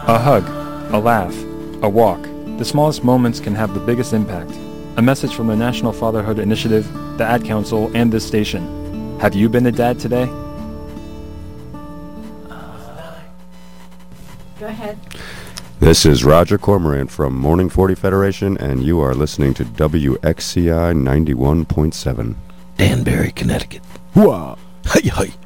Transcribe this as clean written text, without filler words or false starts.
A hug, a laugh, a walk. The smallest moments can have the biggest impact. A message from the National Fatherhood Initiative, the Ad Council, and this station. Have you been a dad today? Go ahead. This is Roger Cormorant from Morning 40 Federation, and you are listening to WXCI 91.7. Danbury, Connecticut. Hooah! Hey, hey.